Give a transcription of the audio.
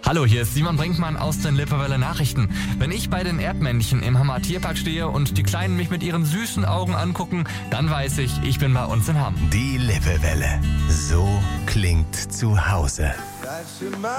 Hallo, hier ist Simon Brinkmann aus den Lippewelle Nachrichten. Wenn ich bei den Erdmännchen im Hammer Tierpark stehe und die Kleinen mich mit ihren süßen Augen angucken, dann weiß ich bin bei uns in Hamm. Die Lippewelle. So klingt zu Hause.